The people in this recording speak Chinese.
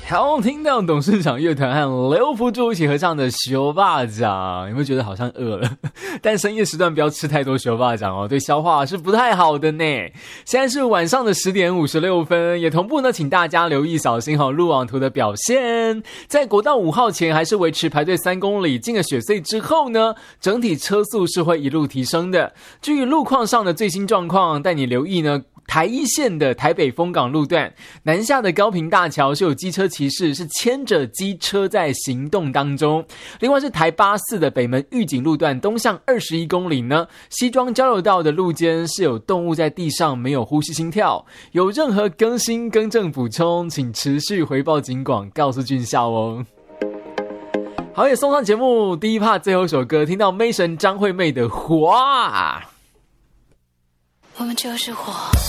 好听到董事长乐团和刘福柱一起合唱的熊霸掌，有没有觉得好像饿了？但深夜时段不要吃太多熊霸掌哦，对消化是不太好的呢。现在是晚上的10点56分，也同步呢，请大家留意小心路网图的表现。在国道5号前还是维持排队3公里，进了雪隧之后呢，整体车速是会一路提升的。至于路况上的最新状况，带你留意呢，台一线的台北丰港路段南下的高屏大桥是有机车骑士是牵着机车在行动当中。另外是台84的北门玉井路段东向21公里呢，西庄交流道的路肩是有动物在地上没有呼吸心跳，有任何更新更正补充，请持续回报警广告诉军校哦。好，也送上节目第一 part 最后一首歌，听到妹神张惠妹的火， 我们就是火。